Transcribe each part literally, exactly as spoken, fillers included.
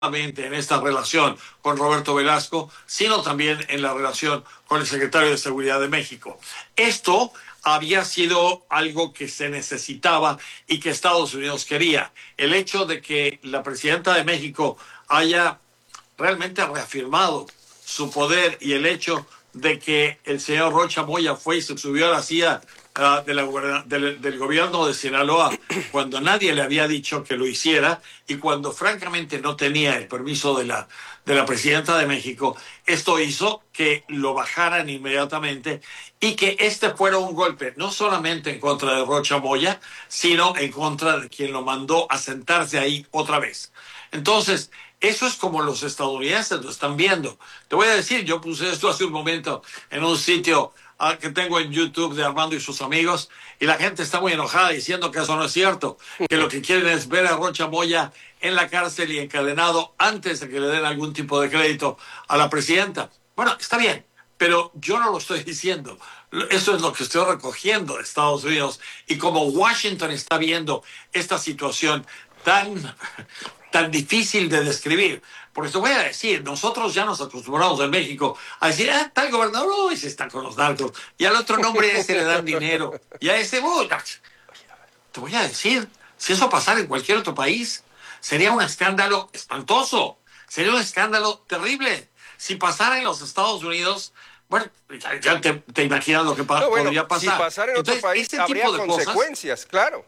en esta relación con Roberto Velasco, sino también en la relación con el secretario de Seguridad de México. Esto había sido algo que se necesitaba y que Estados Unidos quería. El hecho de que la presidenta de México haya realmente reafirmado su poder y el hecho de que el señor Rocha Moya fue y se subió a la silla uh, de la, del, del gobierno de Sinaloa cuando nadie le había dicho que lo hiciera y cuando francamente no tenía el permiso de la, de la presidenta de México, esto hizo que lo bajaran inmediatamente y que este fuera un golpe no solamente en contra de Rocha Moya, sino en contra de quien lo mandó a sentarse ahí otra vez. Entonces, eso es como los estadounidenses lo están viendo. Te voy a decir, yo puse esto hace un momento en un sitio uh, que tengo en YouTube de Armando y sus amigos, y la gente está muy enojada diciendo que eso no es cierto, que lo que quieren es ver a Rocha Moya en la cárcel y encadenado antes de que le den algún tipo de crédito a la presidenta. Bueno, está bien, pero yo no lo estoy diciendo. Eso es lo que estoy recogiendo de Estados Unidos. Y como Washington está viendo esta situación tan... tan difícil de describir. Porque te voy a decir, nosotros ya nos acostumbramos en México a decir, ah, tal gobernador, uy, se está con los narcos, y al otro nombre ese le dan dinero, y a ese, uy, te voy a decir, si eso pasara en cualquier otro país, sería un escándalo espantoso, sería un escándalo terrible. Si pasara en los Estados Unidos, bueno, ya, ya te, te imaginas lo que pa- no, bueno, podría pasar. Si pasara en Entonces, otro país, este habría tipo de consecuencias, cosas, claro.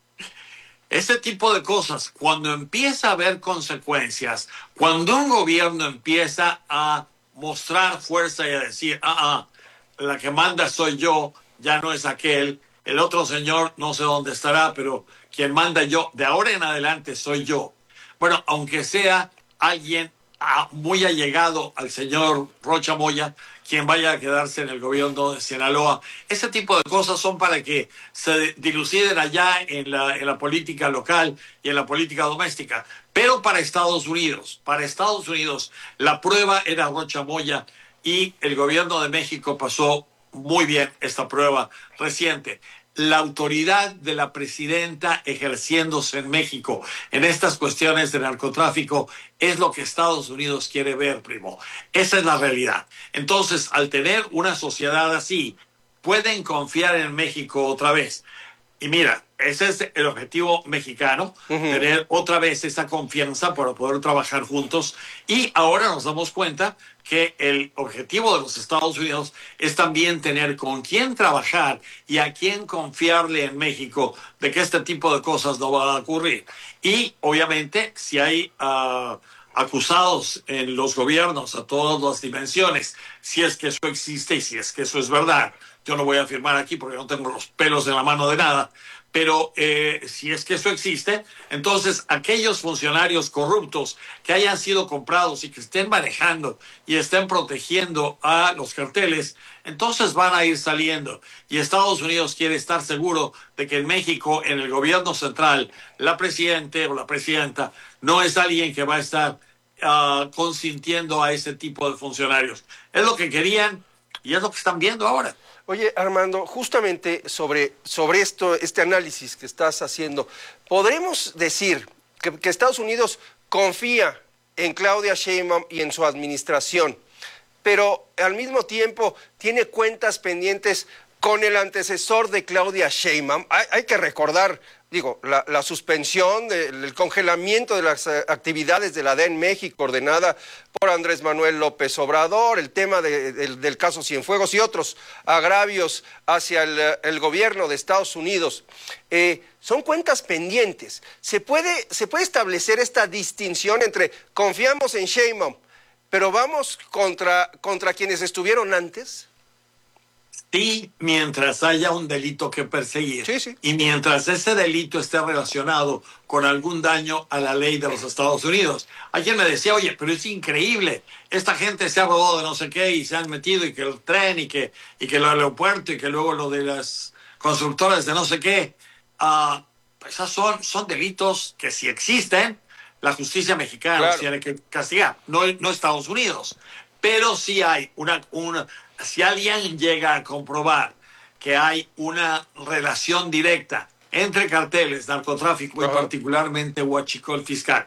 Ese tipo de cosas, cuando empieza a haber consecuencias, cuando un gobierno empieza a mostrar fuerza y a decir, ah, ah, la que manda soy yo, ya no es aquel, el otro señor no sé dónde estará, pero quien manda yo, de ahora en adelante soy yo. Bueno, aunque sea alguien ah, muy allegado al señor Rocha Moya, quien vaya a quedarse en el gobierno de Sinaloa. Ese tipo de cosas son para que se diluciden allá en la, en la política local y en la política doméstica. Pero para Estados Unidos, para Estados Unidos, la prueba era Rocha Moya y el gobierno de México pasó muy bien esta prueba reciente. La autoridad de la presidenta ejerciéndose en México en estas cuestiones de narcotráfico es lo que Estados Unidos quiere ver, primo. Esa es la realidad. Entonces, al tener una sociedad así, pueden confiar en México otra vez. Y mira, ese es el objetivo mexicano, uh-huh. tener otra vez esa confianza para poder trabajar juntos. Y ahora nos damos cuenta que el objetivo de los Estados Unidos es también tener con quién trabajar y a quién confiarle en México de que este tipo de cosas no van a ocurrir. Y obviamente, si hay uh, acusados en los gobiernos a todas las dimensiones, si es que eso existe y si es que eso es verdad, yo no voy a afirmar aquí porque no tengo los pelos en la mano de nada, pero eh, si es que eso existe, entonces aquellos funcionarios corruptos que hayan sido comprados y que estén manejando y estén protegiendo a los carteles, entonces van a ir saliendo. Y Estados Unidos quiere estar seguro de que en México, en el gobierno central, la presidente o la presidenta no es alguien que va a estar uh, consintiendo a ese tipo de funcionarios. Es lo que querían y es lo que están viendo ahora. Oye, Armando, justamente sobre, sobre esto, este análisis que estás haciendo, ¿podremos decir que, que Estados Unidos confía en Claudia Sheinbaum y en su administración, pero al mismo tiempo tiene cuentas pendientes con el antecesor de Claudia Sheinbaum? Hay, hay que recordar, digo, la, la suspensión, de, el congelamiento de las actividades de la D E N México ordenada por Andrés Manuel López Obrador, el tema de, de, del caso Cienfuegos y otros agravios hacia el, el gobierno de Estados Unidos. Eh, son cuentas pendientes. ¿Se puede, se puede establecer esta distinción entre confiamos en Sheinbaum, pero vamos contra, contra quienes estuvieron antes? Sí, mientras haya un delito que perseguir. Sí, sí. Y mientras ese delito esté relacionado con algún daño a la ley de los Estados Unidos. Alguien me decía, oye, pero es increíble, esta gente se ha robado de no sé qué y se han metido y que el tren y que, y que el aeropuerto y que luego lo de las constructoras de no sé qué. Uh, pues esos son, son delitos que si existen, la justicia mexicana claro. los tiene que castigar, no, no Estados Unidos. Pero sí hay una... una si alguien llega a comprobar que hay una relación directa entre carteles, narcotráfico uh-huh. y particularmente huachicol fiscal,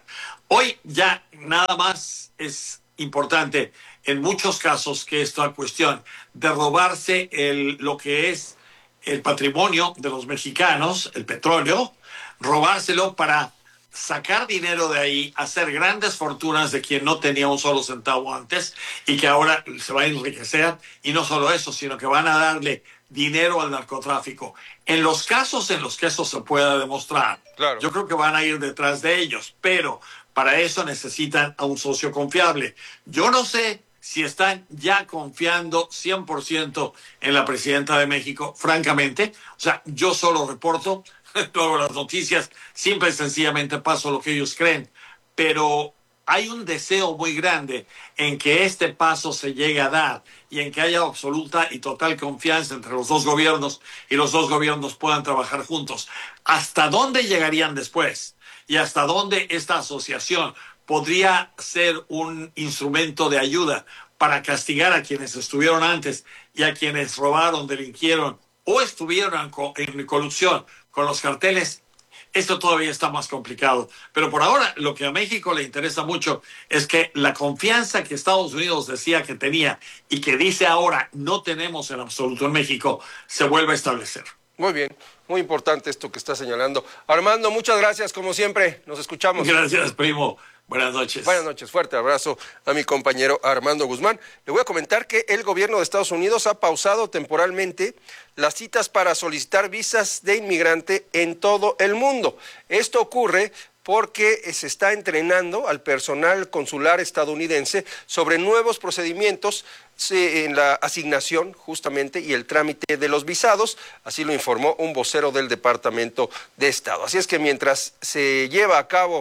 Hoy ya nada más es importante en muchos casos que esta cuestión de robarse el, lo que es el patrimonio de los mexicanos, el petróleo, robárselo para sacar dinero de ahí, hacer grandes fortunas de quien no tenía un solo centavo antes y que ahora se va a enriquecer. Y no solo eso, sino que van a darle dinero al narcotráfico. En los casos en los que eso se pueda demostrar, claro, yo creo que van a ir detrás de ellos, pero para eso necesitan a un socio confiable. Yo no sé si están ya confiando cien por ciento en la presidenta de México, francamente. O sea, yo solo reporto luego las noticias, simple y sencillamente paso lo que ellos creen, pero hay un deseo muy grande en que este paso se llegue a dar y en que haya absoluta y total confianza entre los dos gobiernos y los dos gobiernos puedan trabajar juntos. ¿Hasta dónde llegarían después? Y hasta dónde esta asociación podría ser un instrumento de ayuda para castigar a quienes estuvieron antes y a quienes robaron, delinquieron o estuvieron en corrupción con los carteles. Esto todavía está más complicado. Pero por ahora lo que a México le interesa mucho es que la confianza que Estados Unidos decía que tenía y que dice ahora no tenemos en absoluto en México, se vuelva a establecer. Muy bien, muy importante esto que está señalando. Armando, muchas gracias, como siempre. Nos escuchamos. Gracias, primo. Buenas noches. Buenas noches. Fuerte abrazo a mi compañero Armando Guzmán. Le voy a comentar que el gobierno de Estados Unidos ha pausado temporalmente las citas para solicitar visas de inmigrante en todo el mundo. Esto ocurre porque se está entrenando al personal consular estadounidense sobre nuevos procedimientos en la asignación justamente y el trámite de los visados, así lo informó un vocero del Departamento de Estado. Así es que mientras se lleva a cabo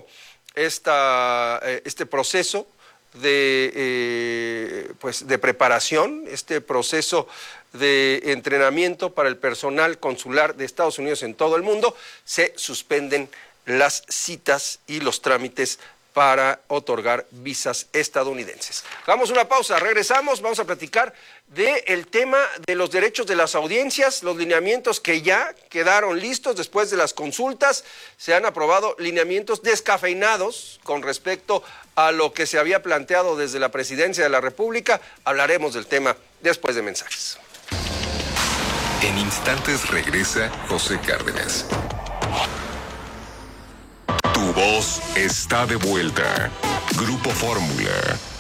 esta, este proceso de, eh, pues de preparación, este proceso de entrenamiento para el personal consular de Estados Unidos en todo el mundo, se suspenden las citas y los trámites para otorgar visas estadounidenses. Hagamos una pausa, regresamos, vamos a platicar del tema de los derechos de las audiencias, los lineamientos que ya quedaron listos después de las consultas. Se han aprobado lineamientos descafeinados con respecto a lo que se había planteado desde la Presidencia de la República. Hablaremos del tema después de mensajes. En instantes regresa José Cárdenas. Tu voz está de vuelta. Grupo Fórmula.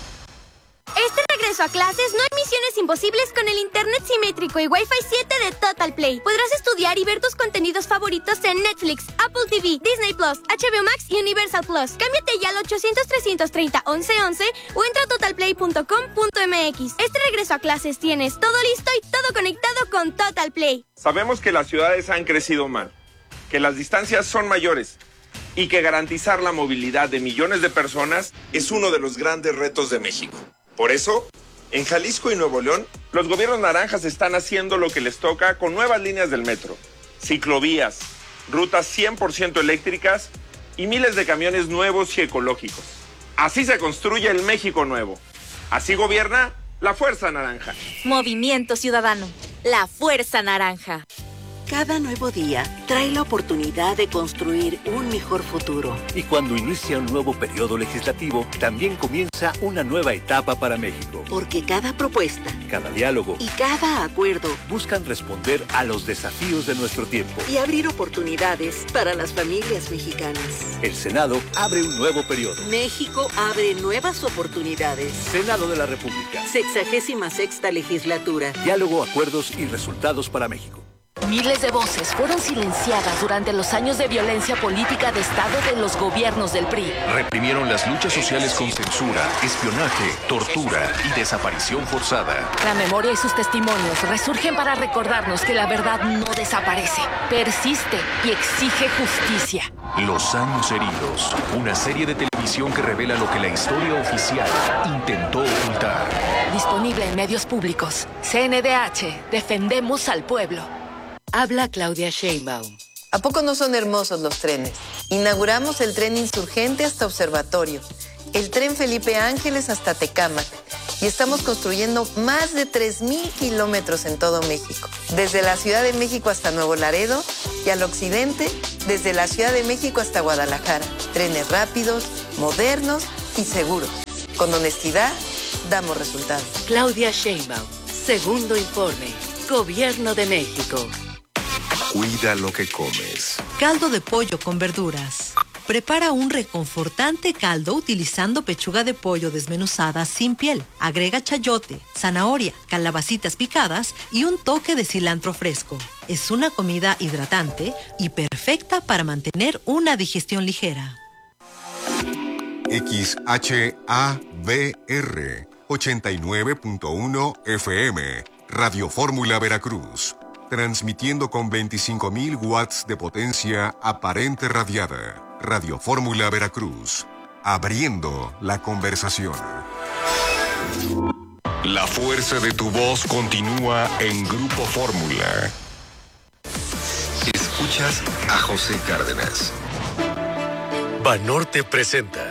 Este regreso a clases no hay misiones imposibles con el internet simétrico y Wi-Fi siete de Total Play. Podrás estudiar y ver tus contenidos favoritos en Netflix, Apple T V, Disney Plus, H B O Max y Universal Plus. Cámbiate ya al ochocientos, trescientos treinta, once once o entra a total play punto com punto m x. Este regreso a clases tienes todo listo y todo conectado con Total Play. Sabemos que las ciudades han crecido mal, que las distancias son mayores y que garantizar la movilidad de millones de personas es uno de los grandes retos de México. Por eso, en Jalisco y Nuevo León, los gobiernos naranjas están haciendo lo que les toca con nuevas líneas del metro, ciclovías, rutas cien por ciento eléctricas y miles de camiones nuevos y ecológicos. Así se construye el México nuevo. Así gobierna la Fuerza Naranja. Movimiento Ciudadano, la Fuerza Naranja. Cada nuevo día trae la oportunidad de construir un mejor futuro. Y cuando inicia un nuevo periodo legislativo, también comienza una nueva etapa para México. Porque cada propuesta, cada diálogo y cada acuerdo buscan responder a los desafíos de nuestro tiempo y abrir oportunidades para las familias mexicanas. El Senado abre un nuevo periodo. México abre nuevas oportunidades. Senado de la República. Sexagésima sexta legislatura. Diálogo, acuerdos y resultados para México. Miles de voces fueron silenciadas durante los años de violencia política de Estado de los gobiernos del P R I. Reprimieron las luchas sociales con censura, espionaje, tortura y desaparición forzada. La memoria y sus testimonios resurgen para recordarnos que la verdad no desaparece, persiste y exige justicia. Los años heridos, una serie de televisión que revela lo que la historia oficial intentó ocultar. Disponible en medios públicos. C N D H, defendemos al pueblo. Habla Claudia Sheinbaum. ¿A poco no son hermosos los trenes? Inauguramos el tren Insurgente hasta Observatorio, el tren Felipe Ángeles hasta Tecámac y estamos construyendo más de tres mil kilómetros en todo México. Desde la Ciudad de México hasta Nuevo Laredo y al occidente, desde la Ciudad de México hasta Guadalajara. Trenes rápidos, modernos y seguros. Con honestidad, damos resultados. Claudia Sheinbaum, segundo informe. Gobierno de México. Cuida lo que comes. Caldo de pollo con verduras. Prepara un reconfortante caldo utilizando pechuga de pollo desmenuzada sin piel. Agrega chayote, zanahoria, calabacitas picadas y un toque de cilantro fresco. Es una comida hidratante y perfecta para mantener una digestión ligera. X H A B R ochenta y nueve punto uno F M, Radio Fórmula Veracruz, transmitiendo con veinticinco mil watts de potencia aparente radiada. Radio Fórmula Veracruz, abriendo la conversación. La fuerza de tu voz continúa en Grupo Fórmula. Escuchas a José Cárdenas. Banorte presenta.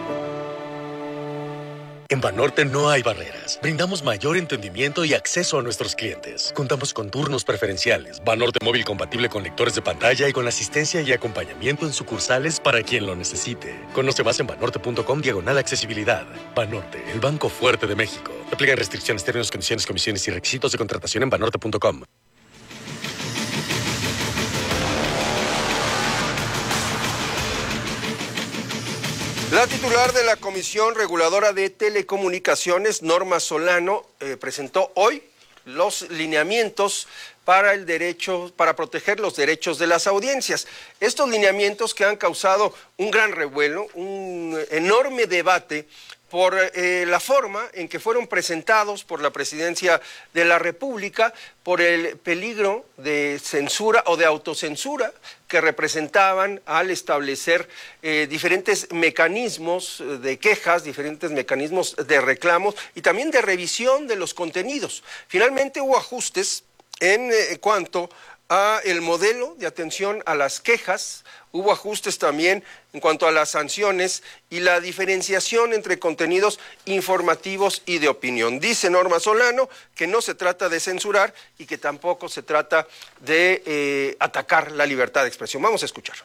En Banorte no hay barreras. Brindamos mayor entendimiento y acceso a nuestros clientes. Contamos con turnos preferenciales, Banorte móvil compatible con lectores de pantalla y con asistencia y acompañamiento en sucursales para quien lo necesite. Conoce más en banorte punto com diagonal accesibilidad. Banorte, el banco fuerte de México. Aplican restricciones, términos, condiciones, comisiones y requisitos de contratación en banorte punto com. La titular de la Comisión Reguladora de Telecomunicaciones, Norma Solano, eh, presentó hoy los lineamientos para el derecho, para proteger los derechos de las audiencias. Estos lineamientos que han causado un gran revuelo, un enorme debate por eh, la forma en que fueron presentados por la Presidencia de la República, por el peligro de censura o de autocensura que representaban al establecer eh, diferentes mecanismos de quejas, diferentes mecanismos de reclamos y también de revisión de los contenidos. Finalmente hubo ajustes en eh, cuanto a el modelo de atención a las quejas, hubo ajustes también en cuanto a las sanciones y la diferenciación entre contenidos informativos y de opinión. Dice Norma Solano que no se trata de censurar y que tampoco se trata de eh, atacar la libertad de expresión. Vamos a escuchar.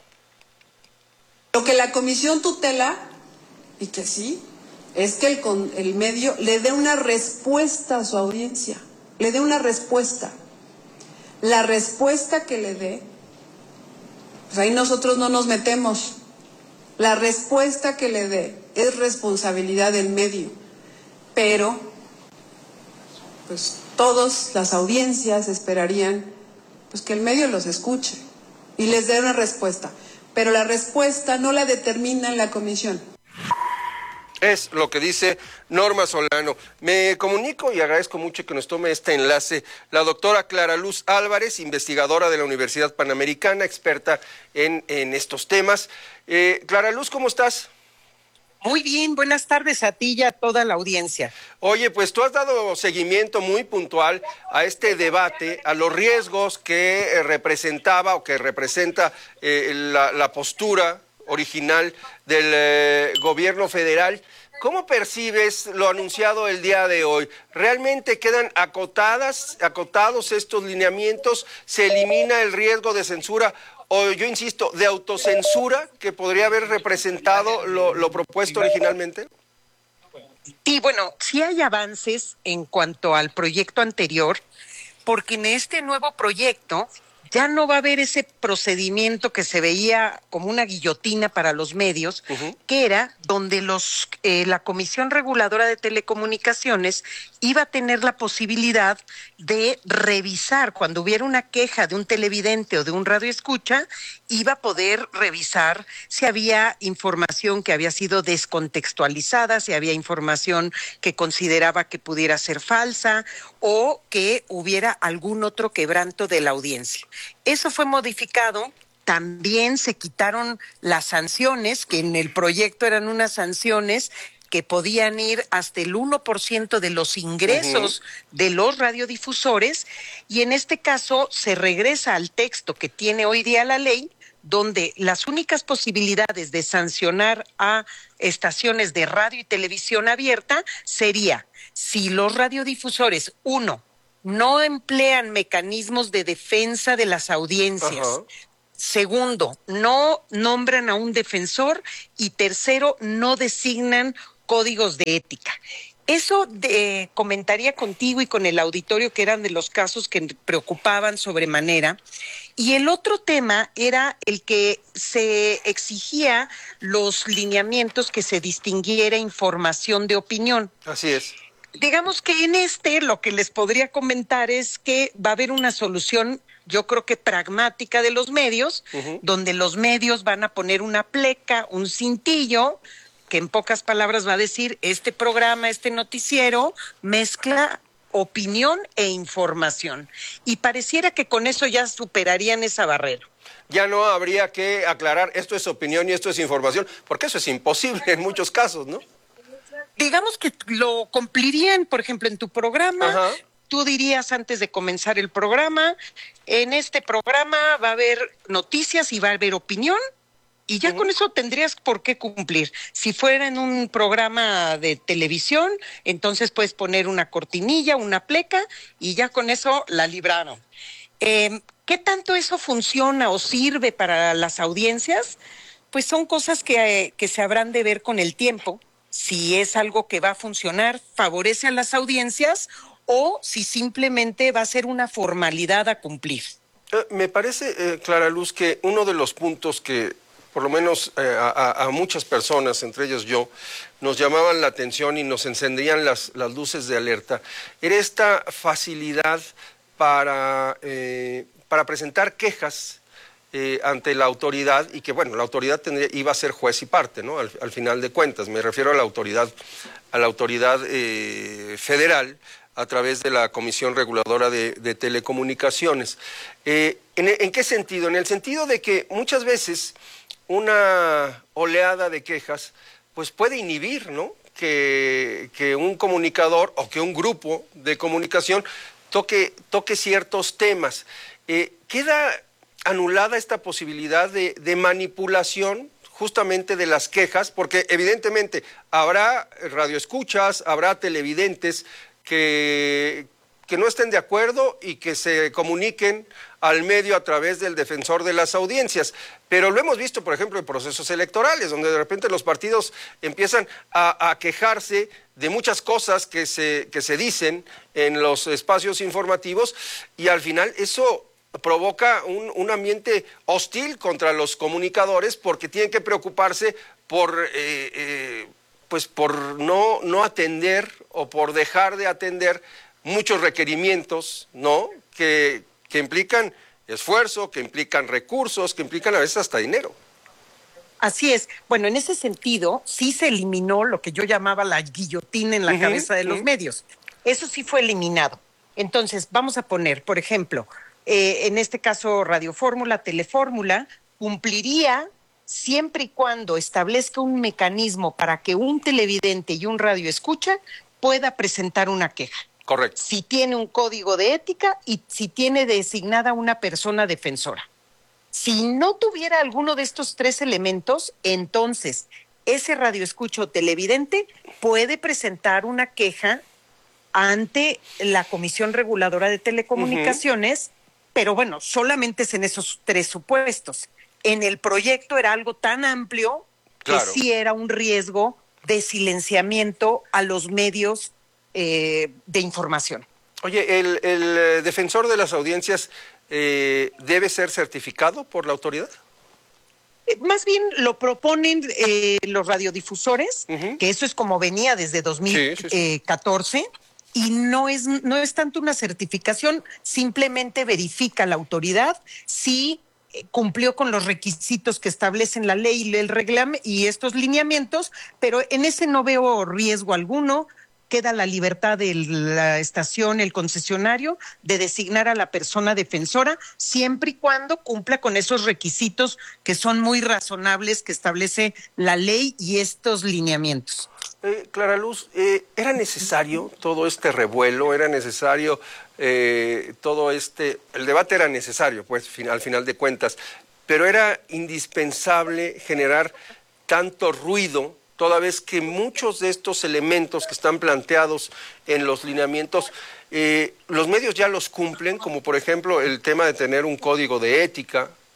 Lo que la comisión tutela, y que sí, es que el, el medio le dé una respuesta a su audiencia, le dé una respuesta. La respuesta que le dé, pues ahí nosotros no nos metemos. La respuesta que le dé es responsabilidad del medio, pero pues todas las audiencias esperarían pues que el medio los escuche y les dé una respuesta, pero la respuesta no la determina la comisión. Es lo que dice Norma Solano. Me comunico y agradezco mucho que nos tome este enlace la doctora Clara Luz Álvarez, investigadora de la Universidad Panamericana, experta en, en estos temas. Eh, Clara Luz, ¿cómo estás? Muy bien, buenas tardes a ti y a toda la audiencia. Oye, pues tú has dado seguimiento muy puntual a este debate, a los riesgos que eh, representaba o que representa eh, la, la postura original del eh, gobierno federal. ¿Cómo percibes lo anunciado el día de hoy? ¿Realmente quedan acotadas, acotados estos lineamientos? ¿Se elimina el riesgo de censura o, yo insisto, de autocensura que podría haber representado lo, lo propuesto originalmente? Sí, bueno, sí hay avances en cuanto al proyecto anterior, porque en este nuevo proyecto ya no va a haber ese procedimiento que se veía como una guillotina para los medios, uh-huh. que era donde los eh, la Comisión Reguladora de Telecomunicaciones iba a tener la posibilidad de revisar, cuando hubiera una queja de un televidente o de un radioescucha, iba a poder revisar si había información que había sido descontextualizada, si había información que consideraba que pudiera ser falsa o que hubiera algún otro quebranto de la audiencia. Eso fue modificado. También se quitaron las sanciones, que en el proyecto eran unas sanciones que podían ir hasta el uno por ciento de los ingresos uh-huh. de los radiodifusores, y en este caso se regresa al texto que tiene hoy día la ley, donde las únicas posibilidades de sancionar a estaciones de radio y televisión abierta sería si los radiodifusores, uno, no emplean mecanismos de defensa de las audiencias, uh-huh. Segundo, no nombran a un defensor. Y tercero, no designan códigos de ética. Eso de, comentaría contigo y con el auditorio, que eran de los casos que preocupaban sobremanera. Y el otro tema era el que se exigía los lineamientos, que se distinguiera información de opinión. Así es. Digamos que en este lo que les podría comentar es que va a haber una solución, yo creo que pragmática, de los medios, uh-huh. donde los medios van a poner una pleca, un cintillo, que en pocas palabras va a decir: este programa, este noticiero mezcla opinión e información. Y pareciera que con eso ya superarían esa barrera. Ya no habría que aclarar esto es opinión y esto es información, porque eso es imposible en muchos casos, ¿no? Digamos que lo cumplirían, por ejemplo, en tu programa. Ajá. Tú dirías antes de comenzar el programa: en este programa va a haber noticias y va a haber opinión. Y ya uh-huh. con eso tendrías por qué cumplir. Si fuera en un programa de televisión, entonces puedes poner una cortinilla, una pleca, y ya con eso la libraron. Eh, ¿Qué tanto eso funciona o sirve para las audiencias? Pues son cosas que, eh, que se habrán de ver con el tiempo. Si es algo que va a funcionar, favorece a las audiencias, o si simplemente va a ser una formalidad a cumplir. Eh, me parece, eh, Clara Luz, que uno de los puntos que por lo menos eh, a, a muchas personas, entre ellos yo, nos llamaban la atención y nos encendían las, las luces de alerta, era esta facilidad para, eh, para presentar quejas eh, ante la autoridad, y que, bueno, la autoridad tendría, iba a ser juez y parte, ¿no? Al, al final de cuentas, me refiero a la autoridad, a la autoridad eh, federal, a través de la Comisión Reguladora de, de Telecomunicaciones. Eh, ¿en, ¿En qué sentido? En el sentido de que muchas veces una oleada de quejas pues puede inhibir, ¿no? que, que un comunicador o que un grupo de comunicación toque, toque ciertos temas. Eh, queda anulada esta posibilidad de, de manipulación justamente de las quejas, porque evidentemente habrá radioescuchas, habrá televidentes que, que no estén de acuerdo y que se comuniquen al medio a través del defensor de las audiencias. Pero lo hemos visto, por ejemplo, en procesos electorales, donde de repente los partidos empiezan a, a quejarse de muchas cosas que se, que se dicen en los espacios informativos, y al final eso provoca un, un ambiente hostil contra los comunicadores, porque tienen que preocuparse por, eh, eh, pues por no, no atender o por dejar de atender muchos requerimientos, ¿no? que, que implican esfuerzo, que implican recursos, que implican a veces hasta dinero. Así es. Bueno, en ese sentido, sí se eliminó lo que yo llamaba la guillotina en la uh-huh, cabeza de uh-huh. los medios. Eso sí fue eliminado. Entonces, vamos a poner, por ejemplo, eh, en este caso Radio Fórmula, Telefórmula, cumpliría siempre y cuando establezca un mecanismo para que un televidente y un radioescucha pueda presentar una queja. Correcto. Si tiene un código de ética y si tiene designada una persona defensora. Si no tuviera alguno de estos tres elementos, entonces ese radioescucha o televidente puede presentar una queja ante la Comisión Reguladora de Telecomunicaciones, uh-huh. pero bueno, solamente es en esos tres supuestos. En el proyecto era algo tan amplio que claro. sí era un riesgo de silenciamiento a los medios Eh, de información. Oye, ¿el, el defensor de las audiencias eh, debe ser certificado por la autoridad? Eh, más bien lo proponen eh, los radiodifusores, uh-huh. que eso es como venía desde dos mil catorce, sí, sí, sí. y no es, no es tanto una certificación, simplemente verifica la autoridad si eh, cumplió con los requisitos que establecen la ley y el reglamento y estos lineamientos, pero en ese no veo riesgo alguno. Queda la libertad de la estación, el concesionario, de designar a la persona defensora, siempre y cuando cumpla con esos requisitos que son muy razonables que establece la ley y estos lineamientos. Eh, Clara Luz, eh, ¿era necesario todo este revuelo? ¿Era necesario eh, todo este...? El debate era necesario, pues, fin, al final de cuentas, pero era indispensable generar tanto ruido, toda vez que muchos de estos elementos que están planteados en los lineamientos, eh, los medios ya los cumplen, como por ejemplo el tema de tener un código de ética,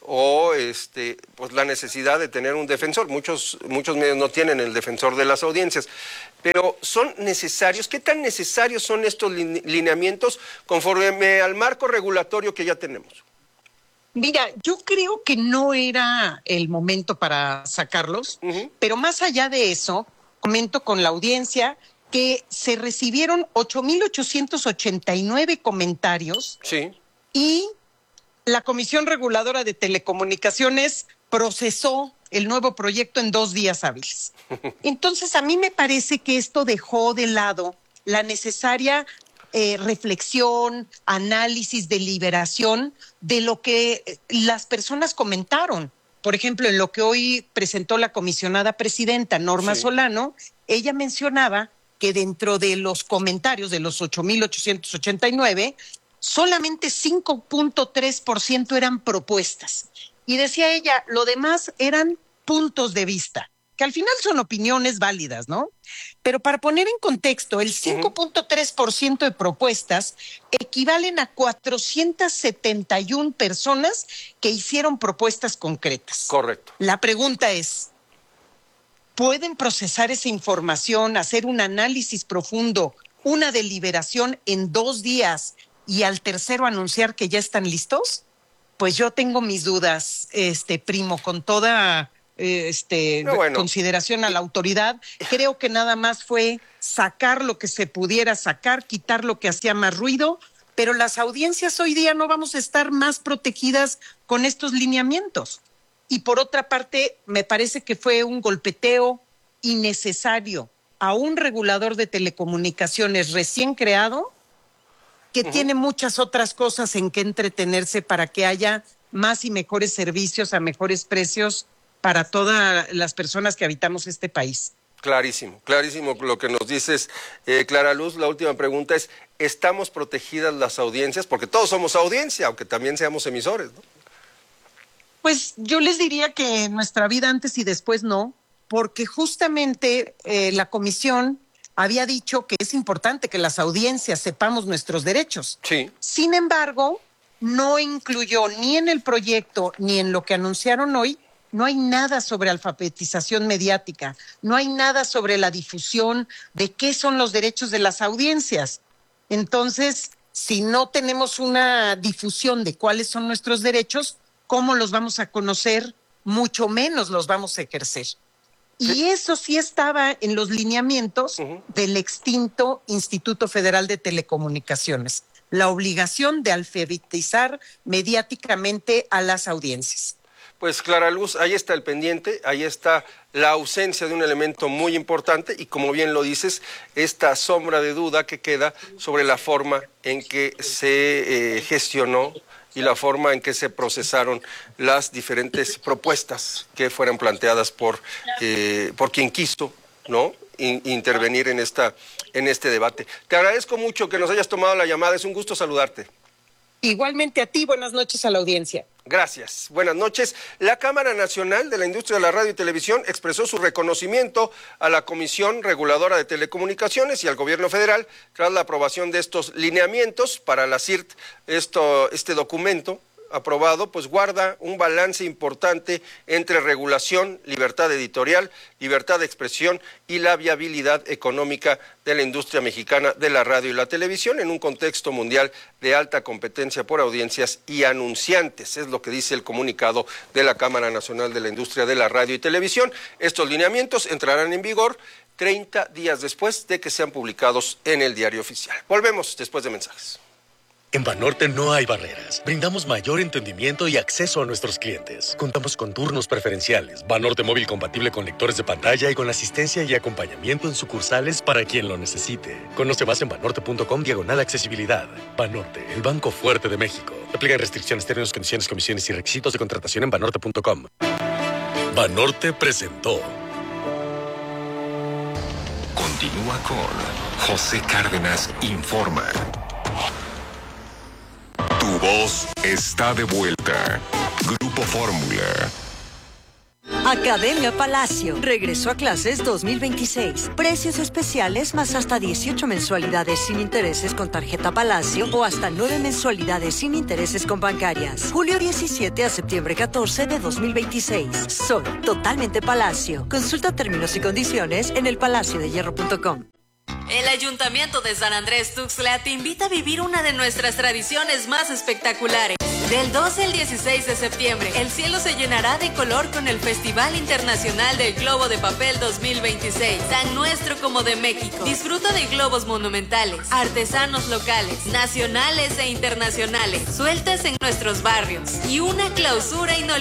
o este, pues la necesidad de tener un defensor. Muchos, muchos medios no tienen el defensor de las audiencias, pero son necesarios. ¿Qué tan necesarios son estos lineamientos conforme al marco regulatorio que ya tenemos? Mira, yo creo que no era el momento para sacarlos, uh-huh. pero más allá de eso, comento con la audiencia que se recibieron ocho mil ochocientos ochenta y nueve comentarios sí. y la Comisión Reguladora de Telecomunicaciones procesó el nuevo proyecto en dos días hábiles. Entonces, a mí me parece que esto dejó de lado la necesaria eh, reflexión, análisis, deliberación de lo que las personas comentaron. Por ejemplo, en lo que hoy presentó la comisionada presidenta, Norma sí. Solano, ella mencionaba que dentro de los comentarios de los ocho mil ochocientos ochenta y nueve, solamente cinco punto tres por ciento eran propuestas. Y decía ella, lo demás eran puntos de vista, que al final son opiniones válidas, ¿no? Pero para poner en contexto, el cinco punto tres por ciento de propuestas equivalen a cuatrocientas setenta y una personas que hicieron propuestas concretas. Correcto. La pregunta es, ¿pueden procesar esa información, hacer un análisis profundo, una deliberación en dos días y al tercero anunciar que ya están listos? Pues yo tengo mis dudas, este primo, con toda este no, bueno. consideración a la autoridad. Creo que nada más fue sacar lo que se pudiera sacar, quitar lo que hacía más ruido, pero las audiencias hoy día no vamos a estar más protegidas con estos lineamientos. Y por otra parte, me parece que fue un golpeteo innecesario a un regulador de telecomunicaciones recién creado que uh-huh. tiene muchas otras cosas en que entretenerse para que haya más y mejores servicios a mejores precios para todas las personas que habitamos este país. Clarísimo, clarísimo lo que nos dices, eh, Clara Luz. La última pregunta es, ¿estamos protegidas las audiencias? Porque todos somos audiencia, aunque también seamos emisores, ¿no? Pues yo les diría que en nuestra vida antes y después no, porque justamente eh, la comisión había dicho que es importante que las audiencias sepamos nuestros derechos. Sí. Sin embargo, no incluyó ni en el proyecto ni en lo que anunciaron hoy, no hay nada sobre alfabetización mediática, no hay nada sobre la difusión de qué son los derechos de las audiencias. Entonces, si no tenemos una difusión de cuáles son nuestros derechos, ¿cómo los vamos a conocer? Mucho menos los vamos a ejercer. Y eso sí estaba en los lineamientos uh-huh. del extinto Instituto Federal de Telecomunicaciones, la obligación de alfabetizar mediáticamente a las audiencias. Pues Clara Luz, ahí está el pendiente, ahí está la ausencia de un elemento muy importante y como bien lo dices, esta sombra de duda que queda sobre la forma en que se eh, gestionó y la forma en que se procesaron las diferentes propuestas que fueran planteadas por, eh, por quien quiso, ¿no? In, intervenir en, esta, en este debate. Te agradezco mucho que nos hayas tomado la llamada, es un gusto saludarte. Igualmente a ti, buenas noches a la audiencia. Gracias, buenas noches. La Cámara Nacional de la Industria de la Radio y Televisión expresó su reconocimiento a la Comisión Reguladora de Telecomunicaciones y al Gobierno Federal tras la aprobación de estos lineamientos para la C I R T. Esto, este documento aprobado pues guarda un balance importante entre regulación, libertad editorial, libertad de expresión y la viabilidad económica de la industria mexicana de la radio y la televisión en un contexto mundial de alta competencia por audiencias y anunciantes. Es lo que dice el comunicado de la Cámara Nacional de la Industria de la Radio y Televisión. Estos lineamientos entrarán en vigor treinta días después de que sean publicados en el Diario Oficial. Volvemos después de mensajes. En Banorte no hay barreras. Brindamos mayor entendimiento y acceso a nuestros clientes. Contamos con turnos preferenciales, Banorte móvil compatible con lectores de pantalla y con asistencia y acompañamiento en sucursales para quien lo necesite. Conoce más en banorte punto com diagonal accesibilidad. Banorte, el banco fuerte de México. Aplican restricciones, términos, condiciones, comisiones y requisitos de contratación en banorte punto com. Banorte presentó. Continúa con José Cárdenas Informa. Tu voz está de vuelta. Grupo Fórmula. Academia Palacio. Regreso a clases dos mil veintiséis. Precios especiales más hasta dieciocho mensualidades sin intereses con tarjeta Palacio o hasta nueve mensualidades sin intereses con bancarias. Julio diecisiete a septiembre catorce de dos mil veintiséis. Soy totalmente Palacio. Consulta términos y condiciones en el palacio de hierro punto com. El Ayuntamiento de San Andrés Tuxtla te invita a vivir una de nuestras tradiciones más espectaculares. Del doce al dieciséis de septiembre, el cielo se llenará de color con el Festival Internacional del Globo de Papel dos mil veintiséis, tan nuestro como de México. Disfruta de globos monumentales, artesanos locales, nacionales e internacionales, sueltas en nuestros barrios y una clausura inolvidable